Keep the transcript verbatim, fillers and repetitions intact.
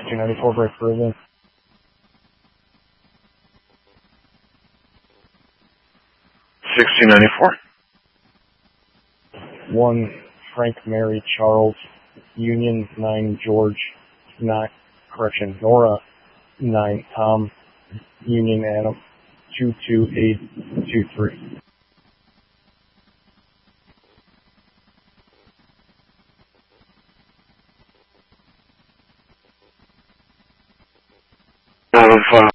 two ninety-four, break Peruvian. sixteen ninety-four. one, Frank Mary Charles, Union nine George, nine, correction, Nora nine Tom, Union Adam, two two eight two three. Out of uh,